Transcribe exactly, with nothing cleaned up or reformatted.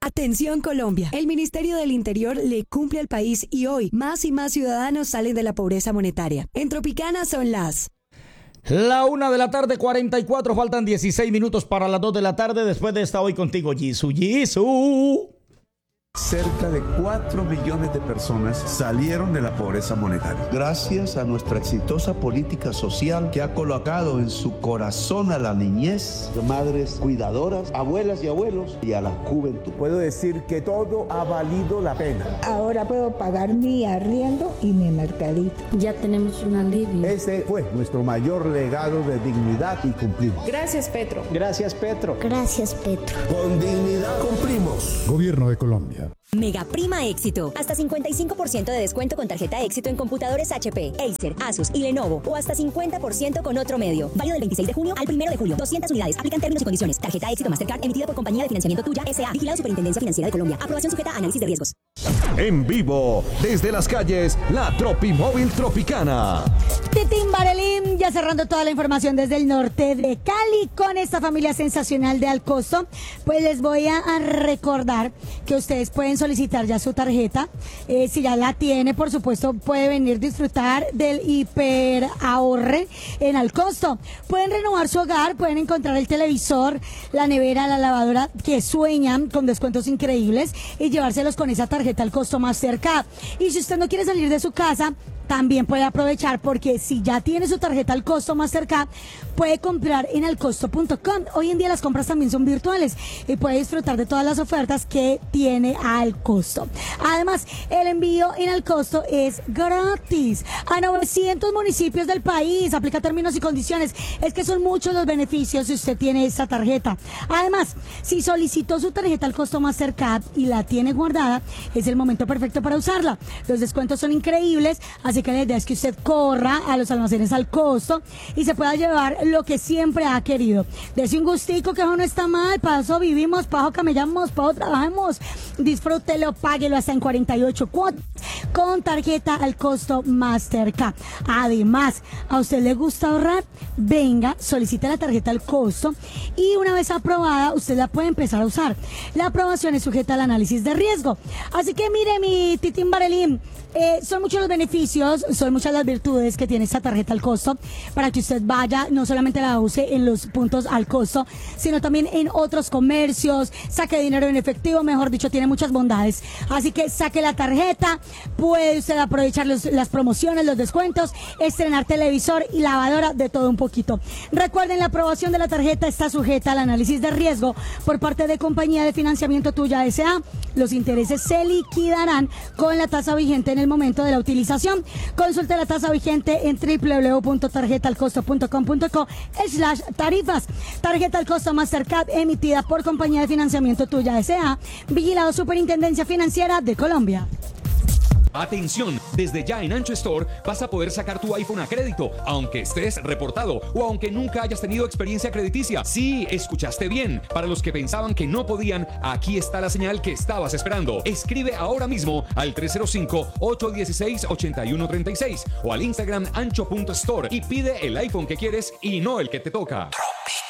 Atención Colombia, el Ministerio del Interior le cumple al país y hoy más y más ciudadanos salen de la pobreza monetaria. En Tropicana son las... La una de la tarde, cuarenta y cuatro, faltan dieciséis minutos para las dos de la tarde. Después de esta, hoy contigo, Jisoo, Jisoo. Cerca de cuatro millones de personas salieron de la pobreza monetaria. Gracias a nuestra exitosa política social que ha colocado en su corazón a la niñez, madres cuidadoras, abuelas y abuelos y a la juventud. Puedo decir que todo ha valido la pena. Ahora puedo pagar mi arriendo y mi mercadito. Ya tenemos un alivio. Ese fue nuestro mayor legado de dignidad y cumplimos. Gracias, Petro. Gracias, Petro. Gracias, Petro. Con dignidad cumplimos. Gobierno de Colombia. Mega Prima Éxito. Hasta cincuenta y cinco por ciento de descuento con tarjeta Éxito en computadores H P, Acer, Asus y Lenovo. O hasta cincuenta por ciento con otro medio. Válido del veintiséis de junio al primero de julio. doscientas unidades. Aplican términos y condiciones. Tarjeta Éxito Mastercard emitida por Compañía de Financiamiento Tuya S A. Vigilado Superintendencia Financiera de Colombia. Aprobación sujeta a análisis de riesgos. En vivo, desde las calles, la Tropimóvil Tropicana. Titín Barelín, ya cerrando toda la información desde el norte de Cali con esta familia sensacional de Alcosto. Pues les voy a recordar que ustedes pueden solicitar ya su tarjeta. Eh, si ya la tiene, por supuesto, puede venir a disfrutar del hiper ahorre en Alcosto. Pueden renovar su hogar, pueden encontrar el televisor, la nevera, la lavadora que sueñan con descuentos increíbles y llevárselos con esa tarjeta Alcosto Mastercard. Y si usted no quiere salir de su casa, también puede aprovechar porque si ya tiene su tarjeta Alcosto Mastercard, puede comprar en alcosto punto com. Hoy en día las compras también son virtuales y puede disfrutar de todas las ofertas que tiene Alcosto. Además, el envío en Alcosto es gratis a novecientos municipios del país. Aplica términos y condiciones. Es que son muchos los beneficios si usted tiene esta tarjeta. Además, si solicitó su tarjeta Alcosto Mastercard y la tiene guardada, es el momento perfecto para usarla. Los descuentos son increíbles, así Así que la idea es que usted corra a los almacenes Alcosto y se pueda llevar lo que siempre ha querido. Dese un gustico, que eso no está mal. Para eso vivimos, para eso camellamos, para eso trabajamos. Disfrútelo, páguelo hasta en cuarenta y ocho cuotas con tarjeta Alcosto Mastercard. Además, ¿a usted le gusta ahorrar? Venga, solicite la tarjeta Alcosto y una vez aprobada, usted la puede empezar a usar. La aprobación es sujeta al análisis de riesgo. Así que mire, mi Titín Barelín, eh, son muchos los beneficios, son muchas las virtudes que tiene esta tarjeta Alcosto para que usted vaya, no solamente la use en los puntos Alcosto, sino también en otros comercios, saque dinero en efectivo, mejor dicho, tiene muchas bondades. Así que saque la tarjeta, puede usted aprovechar los, las promociones, los descuentos, estrenar televisor y lavadora, de todo un poquito. Recuerden, la aprobación de la tarjeta está sujeta al análisis de riesgo por parte de Compañía de Financiamiento Tuya S A. Los intereses se liquidarán con la tasa vigente en el momento de la utilización. Consulte la tasa vigente en doble u doble u doble u punto tarjeta alcosto punto com punto co slash tarifas. Tarjeta Alcosto Mastercard emitida por Compañía de Financiamiento Tuya S A. Vigilado Superintendencia Financiera de Colombia. Atención, desde ya en Ancho Store vas a poder sacar tu iPhone a crédito, aunque estés reportado o aunque nunca hayas tenido experiencia crediticia. Sí, escuchaste bien. Para los que pensaban que no podían, aquí está la señal que estabas esperando. Escribe ahora mismo al tres cero cinco, ocho uno seis, ocho uno tres seis o al Instagram ancho punto store y pide el iPhone que quieres y no el que te toca. Tropic.